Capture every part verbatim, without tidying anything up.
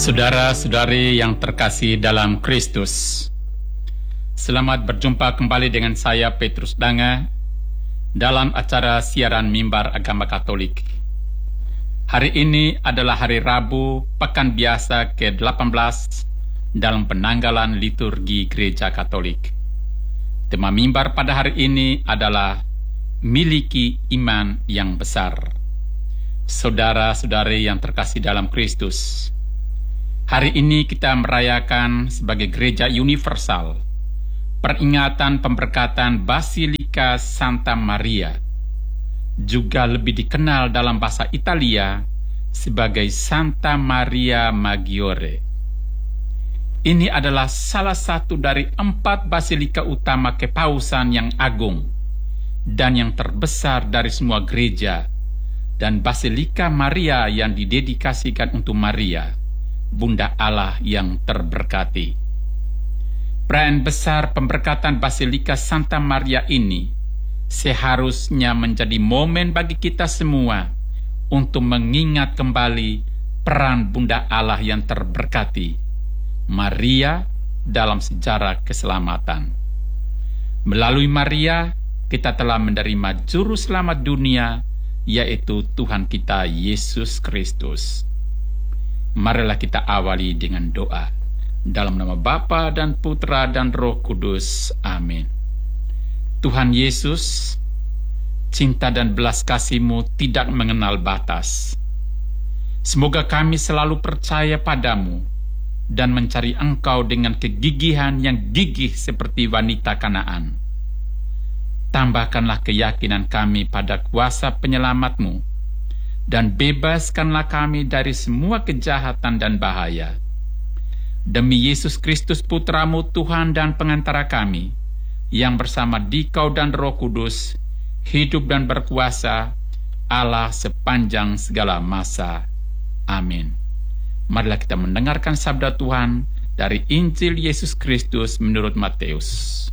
Saudara-saudari yang terkasih dalam Kristus, selamat berjumpa kembali dengan saya Petrus Danga dalam acara siaran Mimbar Agama Katolik. Hari ini adalah hari Rabu, pekan biasa ke delapan belas dalam penanggalan liturgi Gereja Katolik. Tema mimbar pada hari ini adalah miliki iman yang besar. Saudara-saudari yang terkasih dalam Kristus, hari ini kita merayakan sebagai gereja universal peringatan pemberkatan Basilika Santa Maria, juga lebih dikenal dalam bahasa Italia sebagai Santa Maria Maggiore. Ini adalah salah satu dari empat basilika utama kepausan yang agung dan yang terbesar dari semua gereja, dan Basilika Maria yang didedikasikan untuk Maria, Bunda Allah yang terberkati. Perayaan besar pemberkatan Basilika Santa Maria ini seharusnya menjadi momen bagi kita semua untuk mengingat kembali peran Bunda Allah yang terberkati, Maria, dalam sejarah keselamatan. Melalui Maria, kita telah menerima Juru Selamat dunia, yaitu Tuhan kita Yesus Kristus. Marilah kita awali dengan doa. Dalam nama Bapa dan Putra dan Roh Kudus. Amin. Tuhan Yesus, cinta dan belas kasih-Mu tidak mengenal batas. Semoga kami selalu percaya padamu dan mencari Engkau dengan kegigihan yang gigih seperti wanita Kanaan. Tambahkanlah keyakinan kami pada kuasa penyelamat-Mu, dan bebaskanlah kami dari semua kejahatan dan bahaya. Demi Yesus Kristus Putra-Mu, Tuhan dan pengantara kami, yang bersama Dikau dan Roh Kudus, hidup dan berkuasa, Allah sepanjang segala masa. Amin. Marilah kita mendengarkan sabda Tuhan dari Injil Yesus Kristus menurut Matius.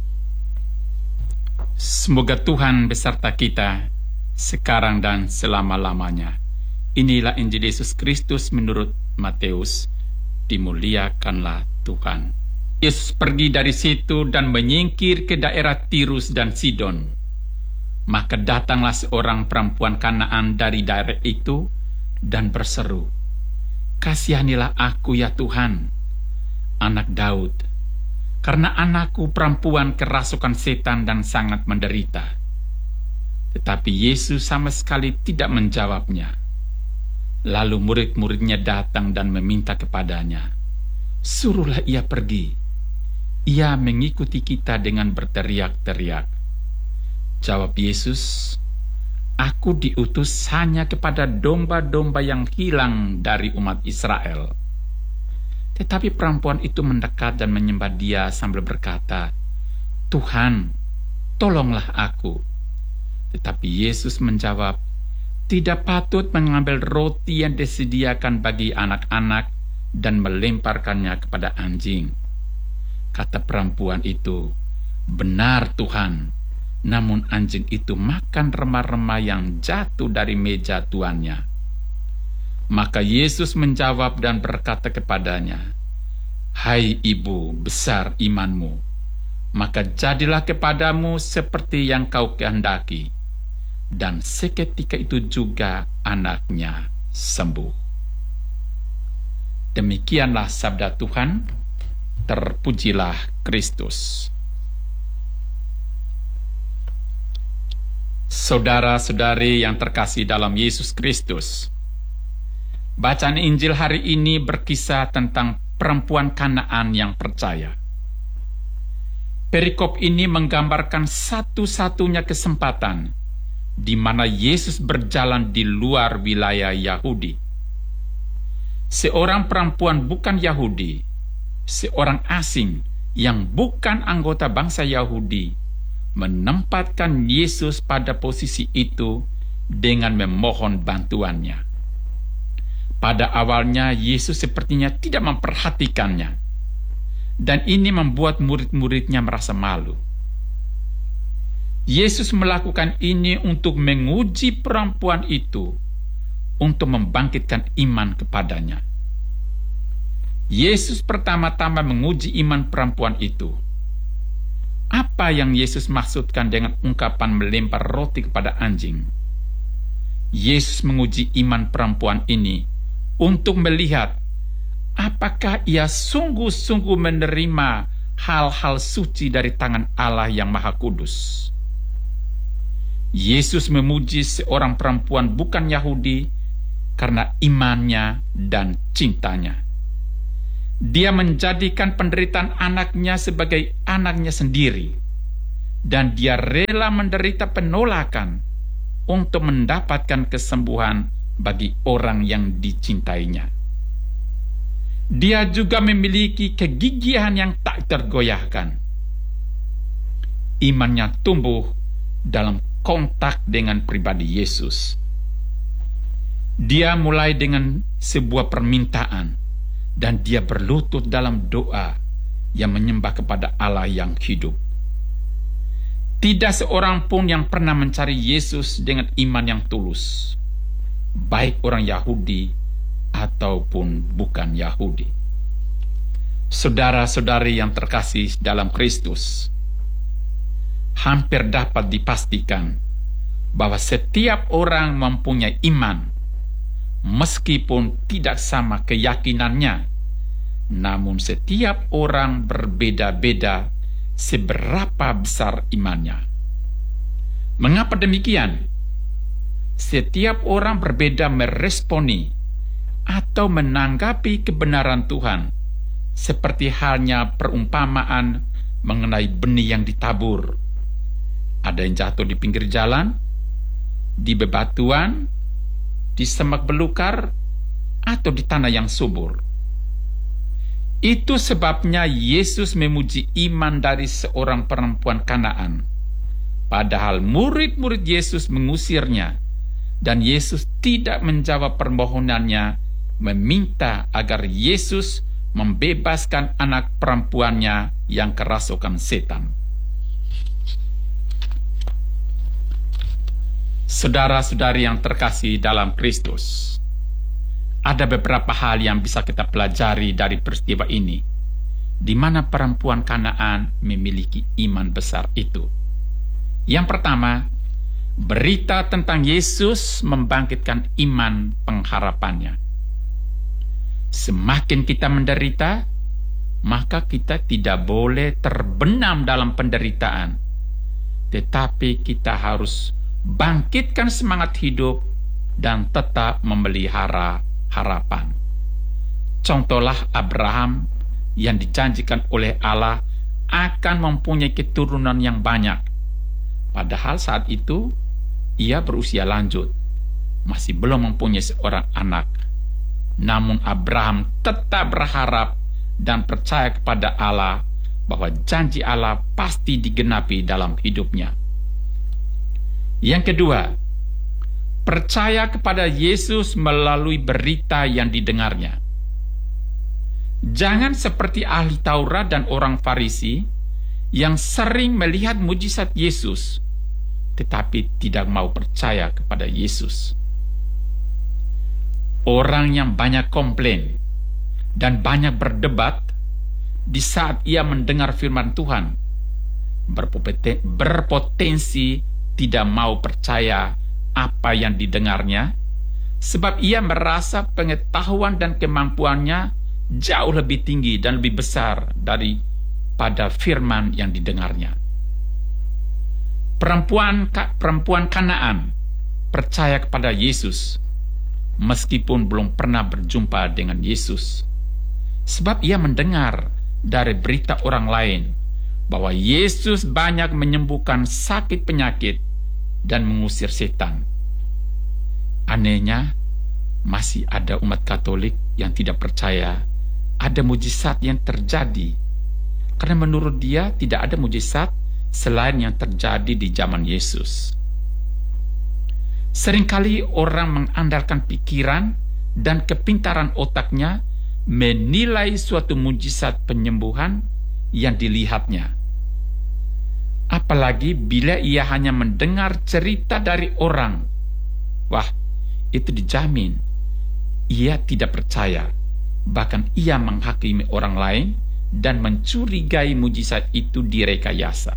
Semoga Tuhan beserta kita sekarang dan selama-lamanya. Inilah Injil Yesus Kristus menurut Matius. Dimuliakanlah Tuhan. Yesus pergi dari situ dan menyingkir ke daerah Tirus dan Sidon. Maka datanglah seorang perempuan Kanaan dari daerah itu dan berseru, "Kasihanilah aku ya Tuhan, anak Daud, karena anakku perempuan kerasukan setan dan sangat menderita." Tetapi Yesus sama sekali tidak menjawabnya. Lalu murid-muridnya datang dan meminta kepadanya, "Suruhlah ia pergi. Ia mengikuti kita dengan berteriak-teriak." Jawab Yesus, "Aku diutus hanya kepada domba-domba yang hilang dari umat Israel." Tetapi perempuan itu mendekat dan menyembah Dia sambil berkata, "Tuhan, tolonglah aku." Tetapi Yesus menjawab, "Tidak patut mengambil roti yang disediakan bagi anak-anak dan melemparkannya kepada anjing." Kata perempuan itu, "Benar Tuhan, namun anjing itu makan remah-remah yang jatuh dari meja tuannya." Maka Yesus menjawab dan berkata kepadanya, "Hai ibu, besar imanmu, maka jadilah kepadamu seperti yang kau kehendaki." Dan seketika itu juga anaknya sembuh. Demikianlah sabda Tuhan. Terpujilah Kristus. Saudara-saudari yang terkasih dalam Yesus Kristus, bacaan Injil hari ini berkisah tentang perempuan Kanaan yang percaya. Perikop ini menggambarkan satu-satunya kesempatan di mana Yesus berjalan di luar wilayah Yahudi. Seorang perempuan bukan Yahudi, seorang asing yang bukan anggota bangsa Yahudi, menempatkan Yesus pada posisi itu dengan memohon bantuannya. Pada awalnya Yesus sepertinya tidak memperhatikannya, dan ini membuat murid-muridnya merasa malu. Yesus melakukan ini untuk menguji perempuan itu, untuk membangkitkan iman kepadanya. Yesus pertama-tama menguji iman perempuan itu. Apa yang Yesus maksudkan dengan ungkapan melempar roti kepada anjing? Yesus menguji iman perempuan ini untuk melihat apakah ia sungguh-sungguh menerima hal-hal suci dari tangan Allah yang Maha Kudus. Yesus memuji seorang perempuan bukan Yahudi karena imannya dan cintanya. Dia menjadikan penderitaan anaknya sebagai anaknya sendiri, dan dia rela menderita penolakan untuk mendapatkan kesembuhan bagi orang yang dicintainya. Dia juga memiliki kegigihan yang tak tergoyahkan. Imannya tumbuh dalam kontak dengan pribadi Yesus. Dia mulai dengan sebuah permintaan, dan dia berlutut dalam doa yang menyembah kepada Allah yang hidup. Tidak seorang pun yang pernah mencari Yesus dengan iman yang tulus, baik orang Yahudi ataupun bukan Yahudi. Saudara-saudari yang terkasih dalam Kristus, hampir dapat dipastikan bahwa setiap orang mempunyai iman, meskipun tidak sama keyakinannya, namun setiap orang berbeda-beda seberapa besar imannya. Mengapa demikian? Setiap orang berbeda meresponi atau menanggapi kebenaran Tuhan, seperti halnya perumpamaan mengenai benih yang ditabur. Ada yang jatuh di pinggir jalan, di bebatuan, di semak belukar, atau di tanah yang subur. Itu sebabnya Yesus memuji iman dari seorang perempuan Kanaan, padahal murid-murid Yesus mengusirnya, dan Yesus tidak menjawab permohonannya meminta agar Yesus membebaskan anak perempuannya yang kerasukan setan. Saudara-saudari yang terkasih dalam Kristus, ada beberapa hal yang bisa kita pelajari dari peristiwa ini, di mana perempuan Kanaan memiliki iman besar itu. Yang pertama, berita tentang Yesus membangkitkan iman pengharapannya. Semakin kita menderita, maka kita tidak boleh terbenam dalam penderitaan, tetapi kita harus bangkitkan semangat hidup dan tetap memelihara harapan. Contohlah Abraham yang dijanjikan oleh Allah akan mempunyai keturunan yang banyak. Padahal saat itu ia berusia lanjut, masih belum mempunyai seorang anak. Namun Abraham tetap berharap dan percaya kepada Allah bahwa janji Allah pasti digenapi dalam hidupnya. Yang kedua, percaya kepada Yesus melalui berita yang didengarnya. Jangan seperti ahli Taurat dan orang Farisi yang sering melihat mujizat Yesus, tetapi tidak mau percaya kepada Yesus. Orang yang banyak komplain dan banyak berdebat di saat ia mendengar firman Tuhan berpotensi tidak mau percaya apa yang didengarnya, sebab ia merasa pengetahuan dan kemampuannya jauh lebih tinggi dan lebih besar daripada firman yang didengarnya. Perempuan perempuan Kanaan percaya kepada Yesus meskipun belum pernah berjumpa dengan Yesus, sebab ia mendengar dari berita orang lain bahwa Yesus banyak menyembuhkan sakit penyakit dan mengusir setan. Anehnya, masih ada umat Katolik yang tidak percaya ada mujizat yang terjadi, karena menurut dia tidak ada mujizat selain yang terjadi di zaman Yesus. Seringkali orang mengandalkan pikiran dan kepintaran otaknya menilai suatu mujizat penyembuhan yang dilihatnya. Apalagi bila ia hanya mendengar cerita dari orang. Wah, itu dijamin ia tidak percaya Bahkan ia menghakimi orang lain dan mencurigai mujizat itu direkayasa.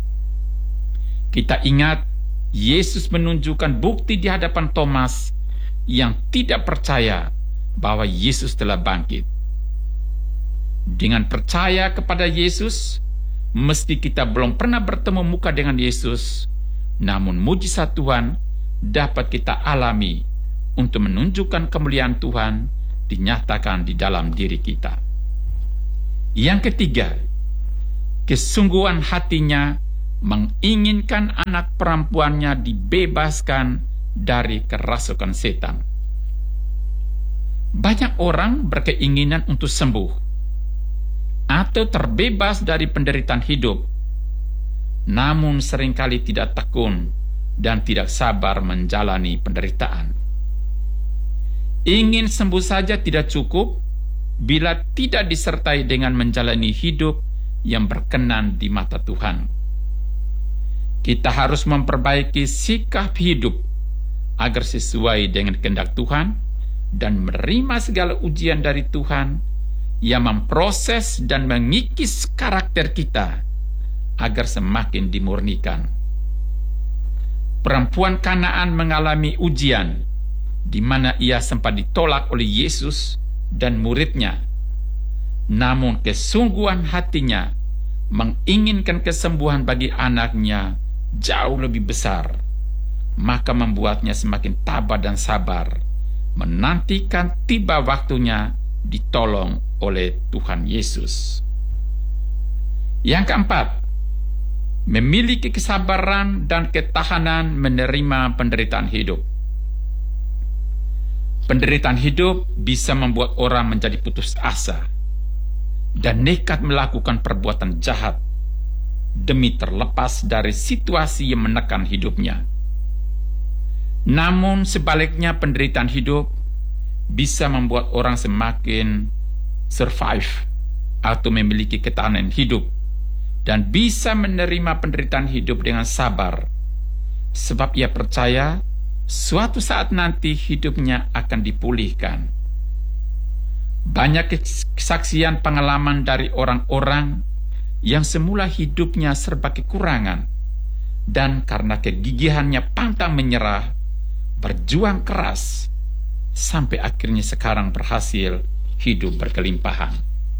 Kita ingat, Yesus menunjukkan bukti di hadapan Thomas yang tidak percaya bahwa Yesus telah bangkit. Dengan percaya kepada Yesus, meski kita belum pernah bertemu muka dengan Yesus, namun mujizat Tuhan dapat kita alami untuk menunjukkan kemuliaan Tuhan dinyatakan di dalam diri kita. Yang ketiga, kesungguhan hatinya menginginkan anak perempuannya dibebaskan dari kerasukan setan. Banyak orang berkeinginan untuk sembuh atau terbebas dari penderitaan hidup, namun seringkali tidak tekun dan tidak sabar menjalani penderitaan. Ingin sembuh saja tidak cukup bila tidak disertai dengan menjalani hidup yang berkenan di mata Tuhan. Kita harus memperbaiki sikap hidup agar sesuai dengan kehendak Tuhan dan menerima segala ujian dari Tuhan yang memproses dan mengikis karakter kita agar semakin dimurnikan. Perempuan Kanaan mengalami ujian di mana ia sempat ditolak oleh Yesus dan muridnya. Namun kesungguhan hatinya menginginkan kesembuhan bagi anaknya jauh lebih besar, maka membuatnya semakin tabah dan sabar, menantikan tiba waktunya ditolong oleh Tuhan Yesus. Yang keempat, memiliki kesabaran dan ketahanan menerima penderitaan hidup. Penderitaan hidup bisa membuat orang menjadi putus asa dan nekat melakukan perbuatan jahat demi terlepas dari situasi yang menekan hidupnya. Namun sebaliknya, penderitaan hidup bisa membuat orang semakin survive atau memiliki ketahanan hidup dan bisa menerima penderitaan hidup dengan sabar, sebab ia percaya suatu saat nanti hidupnya akan dipulihkan. Banyak kesaksian pengalaman dari orang-orang yang semula hidupnya serba kekurangan dan karena kegigihannya pantang menyerah, berjuang keras, sampai akhirnya sekarang berhasil hidup berkelimpahan.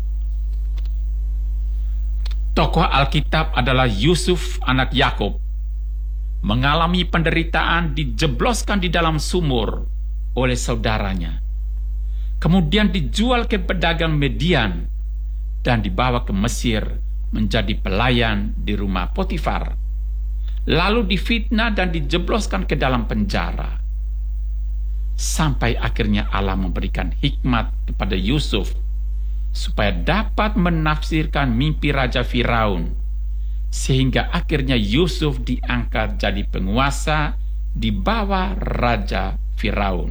Tokoh Alkitab adalah Yusuf anak Yakub, mengalami penderitaan dijebloskan di dalam sumur oleh saudaranya, kemudian dijual ke pedagang Median dan dibawa ke Mesir menjadi pelayan di rumah Potifar, lalu difitnah dan dijebloskan ke dalam penjara, sampai akhirnya Allah memberikan hikmat kepada Yusuf supaya dapat menafsirkan mimpi Raja Firaun, sehingga akhirnya Yusuf diangkat jadi penguasa di bawah Raja Firaun.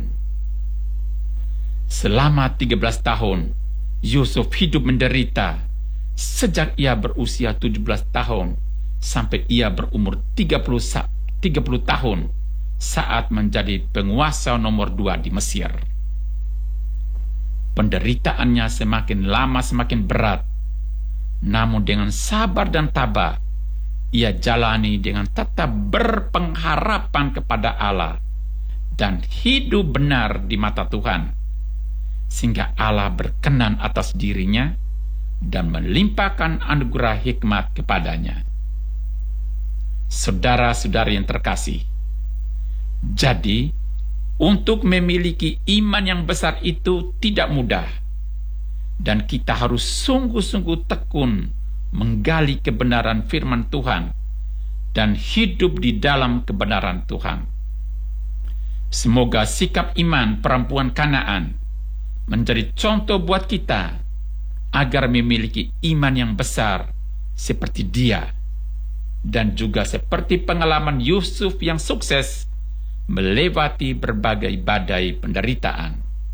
Selama tiga belas tahun, Yusuf hidup menderita sejak ia berusia tujuh belas tahun sampai ia berumur tiga puluh tahun saat menjadi penguasa nomor dua di Mesir. Penderitaannya semakin lama semakin berat, namun dengan sabar dan tabah, ia jalani dengan tetap berpengharapan kepada Allah dan hidup benar di mata Tuhan, sehingga Allah berkenan atas dirinya dan melimpahkan anugerah hikmat kepadanya. Saudara-saudari yang terkasih, jadi untuk memiliki iman yang besar itu tidak mudah, dan kita harus sungguh-sungguh tekun menggali kebenaran firman Tuhan dan hidup di dalam kebenaran Tuhan. Semoga sikap iman perempuan Kanaan menjadi contoh buat kita agar memiliki iman yang besar seperti dia, dan juga seperti pengalaman Yusuf yang sukses melewati berbagai badai penderitaan.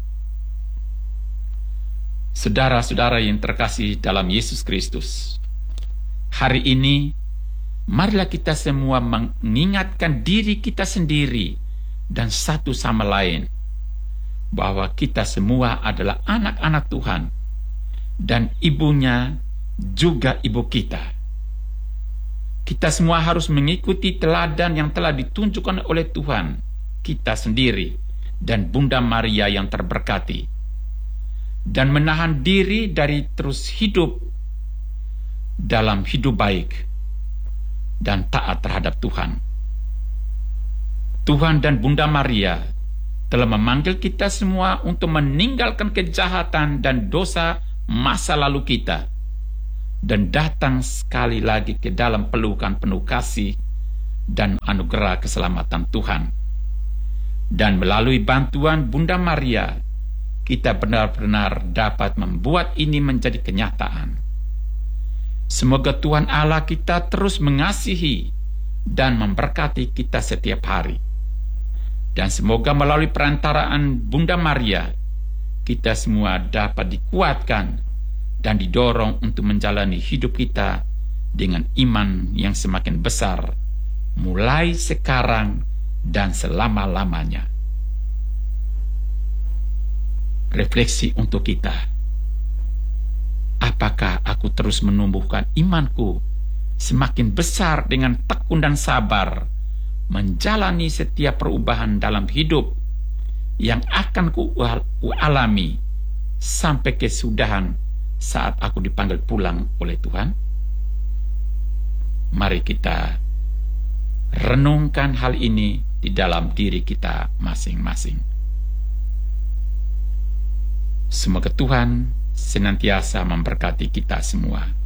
Saudara-saudara yang terkasih dalam Yesus Kristus, hari ini marilah kita semua mengingatkan diri kita sendiri dan satu sama lain bahwa kita semua adalah anak-anak Tuhan, dan ibunya juga ibu kita. Kita semua harus mengikuti teladan yang telah ditunjukkan oleh Tuhan kita sendiri dan Bunda Maria yang terberkati, dan menahan diri dari terus hidup dalam hidup baik dan taat terhadap Tuhan. Tuhan dan Bunda Maria telah memanggil kita semua untuk meninggalkan kejahatan dan dosa masa lalu kita, dan datang sekali lagi ke dalam pelukan penuh kasih dan anugerah keselamatan Tuhan. Dan melalui bantuan Bunda Maria, kita benar-benar dapat membuat ini menjadi kenyataan. Semoga Tuhan Allah kita terus mengasihi dan memberkati kita setiap hari. Dan semoga melalui perantaraan Bunda Maria, kita semua dapat dikuatkan dan didorong untuk menjalani hidup kita dengan iman yang semakin besar, mulai sekarang dan selama-lamanya. Refleksi untuk kita. Apakah aku terus menumbuhkan imanku semakin besar dengan tekun dan sabar menjalani setiap perubahan dalam hidup yang akan ku alami sampai kesudahan saat aku dipanggil pulang oleh Tuhan? Mari kita renungkan hal ini di dalam diri kita masing-masing. Semoga Tuhan senantiasa memberkati kita semua.